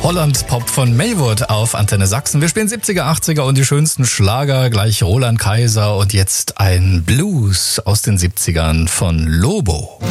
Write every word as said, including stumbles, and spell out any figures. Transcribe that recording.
Holland Pop von Maywood auf Antenne Sachsen. Wir spielen siebziger, achtziger und die schönsten Schlager, gleich Roland Kaiser und jetzt ein Blues aus den siebzigern von Lobo.